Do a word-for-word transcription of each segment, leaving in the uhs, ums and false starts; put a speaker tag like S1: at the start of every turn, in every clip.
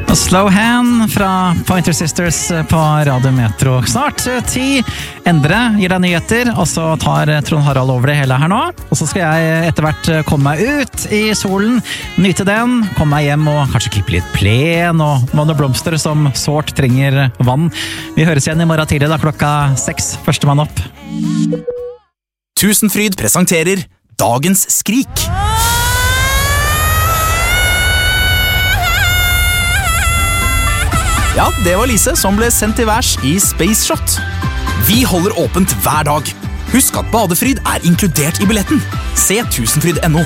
S1: Slow Hand fra Pointer Sisters på Radio Metro. Snart ti. Endre gir deg nyheter, og så tar Trond Harald over det hele her nå. Og så skal jeg etter hvert komme meg ut i solen, nyte den, komme meg hjem og kanskje klippe litt plen og vann og blomster som sårt trenger vann. Vi høres igjen i morgen tidlig da klokka seks. Førstemann opp.
S2: Tusenfryd presenterer Dagens Skrik. Ja, det var Lise som ble sendt til værs i Space Shot. Vi holder åpent hver dag. Husk at badefryd er inkludert i billetten. Se tusenfryd punktum no.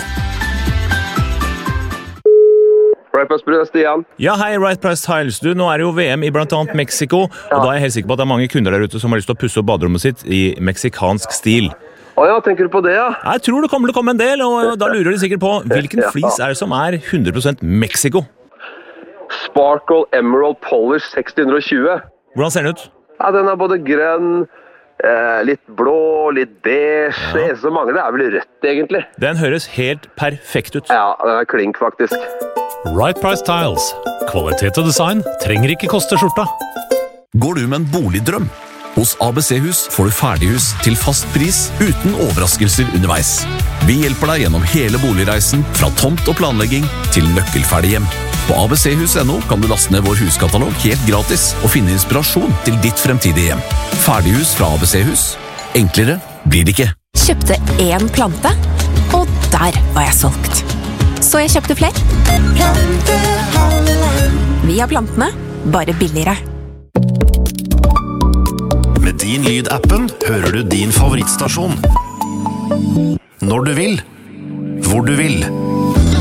S3: Right Price Tiles, Stian.
S4: Ja, hei, Right Price Tiles. Du, nå er det jo V M i blant annet Mexico, og da er jeg helt sikker på at det er mange kunder der ute som har lyst til å pusse opp baderommet sitt i meksikansk stil.
S3: Å ja, tenker du på det, ja?
S4: Jeg tror det kommer til å komme en del, og da lurer de sikkert på hvilken flis er det som er hundre prosent Mexico.
S3: Sparkle Emerald Polish seks hundre og tjue.
S4: Hvordan ser den ut?
S3: Ja, den er både grønn, eh, litt blå, litt beige. Ja. Det eneste som mangler er vel rødt, egentlig.
S4: Den høres helt perfekt ut.
S3: Ja, den er klink, faktisk.
S5: Right Price Tiles. Kvalitet og design trenger ikke koste skjorta.
S6: Går du med en boligdrøm? Hos A B C-hus får du ferdighus til fast pris uten overraskelser underveis. Vi hjelper deg gjennom hele boligreisen fra tomt og planlegging til nøkkelferdig hjem. På A B C hus punktum no kan du laste ned vår huskatalog helt gratis og finne inspirasjon til ditt fremtidige hjem. Ferdighus fra A B C-hus. Enklere blir det ikke.
S7: Kjøpte én plante, og der var jeg solgt. Så jeg kjøpte flere. Vi har plantene, bare billigere.
S8: Med din Lyd-appen hører du din favorittstasjon. Når du vil, hvor du vil.